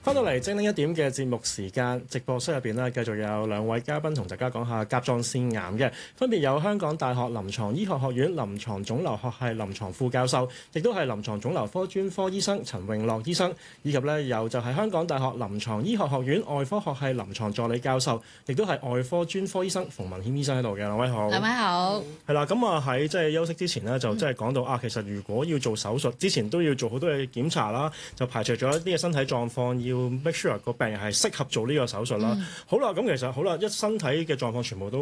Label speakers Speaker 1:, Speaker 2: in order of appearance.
Speaker 1: 翻到嚟精靈一點嘅節目時間，直播室入邊呢，繼續有兩位嘉賓同大家講下甲狀腺癌嘅，分別有香港大學臨床醫學學院臨床腫瘤學系臨床副教授，亦都係臨床腫瘤科專科醫生陳永樂醫生，以及呢有就係香港大學臨床醫學學院外科學系臨床助理教授，亦都係外科專科醫生馮文謙醫生喺度嘅。兩位好。
Speaker 2: 兩位好。係
Speaker 1: 啦，咁啊喺即係休息之前呢，就即係講到其實如果要做手術之前都要做好多嘅檢查啦，就排除咗一啲嘅身體狀況，要 make sure 個病人係適合做呢個手術啦。好啦，咁其實好啦，一身體嘅狀況全部都